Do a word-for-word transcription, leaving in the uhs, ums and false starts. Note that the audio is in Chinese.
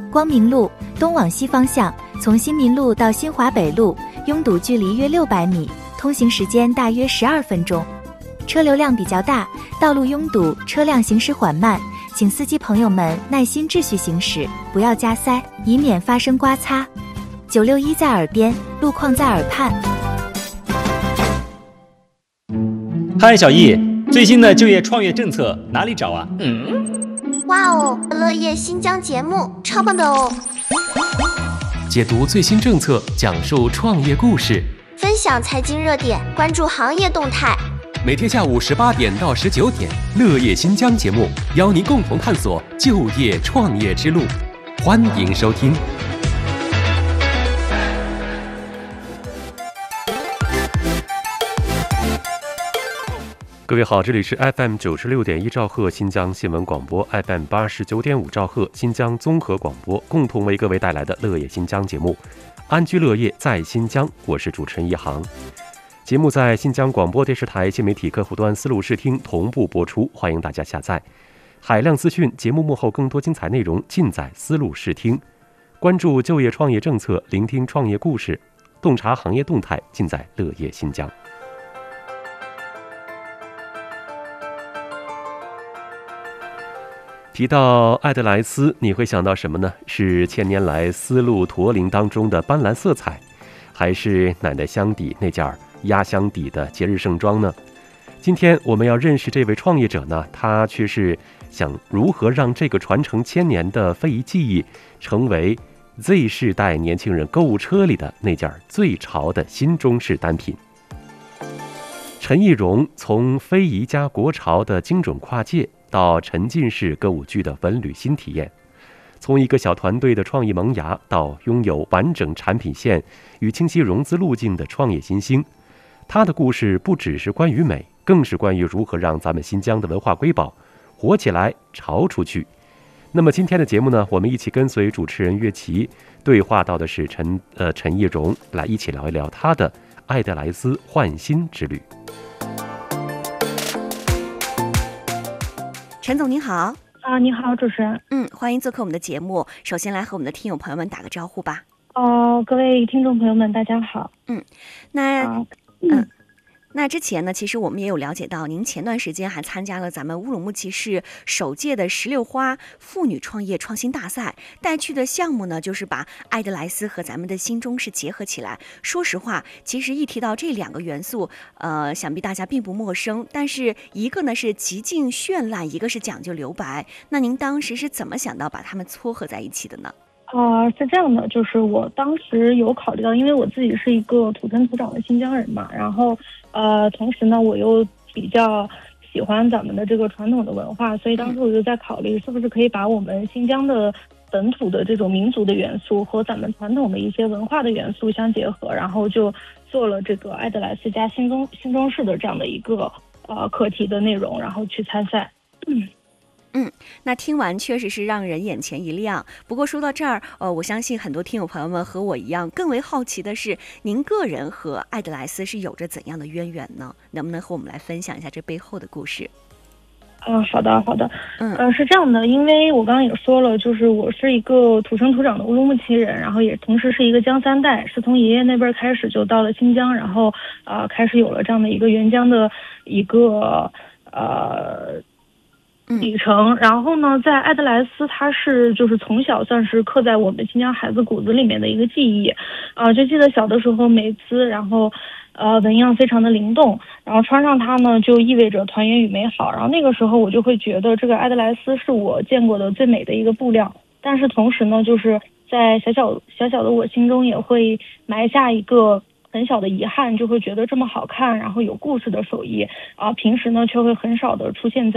光明路东往西方向，从新民路到新华北路，拥堵距离约六百米，通行时间大约十二分钟。车流量比较大，道路拥堵，车辆行驶缓慢，请司机朋友们耐心秩序行驶，不要加塞，以免发生刮擦。九六一在耳边，路况在耳畔。 嗨，小易，最新的就业创业政策哪里找啊？嗯， 哇哦，乐业新疆节目超棒的哦！ 解读最新政策，讲述创业故事， 分享财经热点，关注行业动态。 每天下午十八点到十九点，乐业新疆节目邀您共同探索就业创业之路，欢迎收听。各位好，这里是 F M 九十六点一兆赫新疆新闻广播， F M 八十九点五兆赫新疆综合广播，共同为各位带来的乐业新疆节目，安居乐业在新疆，我是主持人一航。节目在新疆广播电视台新媒体客户端丝路视听同步播出，欢迎大家下载。海量资讯，节目幕后更多精彩内容尽在丝路视听。关注就业创业政策，聆听创业故事，洞察行业动态，尽在乐业新疆。提到爱德莱斯，你会想到什么呢？是千年来丝路驼铃当中的斑斓色彩，还是奶奶箱底那件压箱底的节日盛装呢？今天我们要认识这位创业者呢，他却是想如何让这个传承千年的非遗技艺成为 Z 世代年轻人购物车里的那件最潮的新中式单品。陈义荣从非遗加国潮的精准跨界，到沉浸式歌舞剧的文旅新体验，从一个小团队的创意萌芽，到拥有完整产品线与清晰融资路径的创业新星。他的故事不只是关于美，更是关于如何让咱们新疆的文化瑰宝活起来、潮出去。那么今天的节目呢，我们一起跟随主持人岳琪对话到的是陈呃陈义荣，来一起聊一聊他的爱德莱斯换新之旅。 陈总您好。 啊，你好，主持人。 嗯，欢迎做客我们的节目。首先来和我们的听友朋友们打个招呼吧。 哦，各位听众朋友们，大家好。 嗯，那、 啊、 嗯。 嗯那之前呢，其实我们也有了解到，您前段时间还参加了咱们乌鲁木齐市首届的石榴花妇女创业创新大赛，带去的项目呢，就是把爱德莱斯和咱们的新中式结合起来。说实话，其实一提到这两个元素，呃，想必大家并不陌生。但是一个呢是极尽绚烂，一个是讲究留白。那您当时是怎么想到把它们撮合在一起的呢？ 呃，是这样的，就是我当时有考虑到，因为我自己是一个土生土长的新疆人嘛，然后呃，同时呢，我又比较喜欢咱们的这个传统的文化，所以当时我就在考虑，是不是可以把我们新疆的本土的这种民族的元素和咱们传统的一些文化的元素相结合，然后就做了这个爱德莱斯加新中新中式的这样的一个呃课题的内容，然后去参赛。嗯。 嗯，那听完确实是让人眼前一亮。不过说到这儿，呃，我相信很多听友朋友们和我一样，更为好奇的是，您个人和爱德莱斯是有着怎样的渊源呢？能不能和我们来分享一下这背后的故事？ 嗯，好的，好的。 嗯， 呃，是这样的，因为我刚刚也说了，就是我是一个土生土长的乌鲁木齐人，然后也同时是一个江三代，是从爷爷那边开始就到了新疆，然后啊、呃，开始有了这样的一个援疆的一个呃。里程，然后呢，在爱德莱斯，它是就是从小算是刻在我们新疆孩子骨子里面的一个记忆，啊、呃，就记得小的时候美姿，然后，呃，纹样非常的灵动，然后穿上它呢，就意味着团圆与美好。然后那个时候我就会觉得这个爱德莱斯是我见过的最美的一个布料，但是同时呢，就是在小小小小的我心中也会埋下一个很小的遗憾，就会觉得这么好看，然后有故事的手艺啊、呃，平时呢却会很少的出现在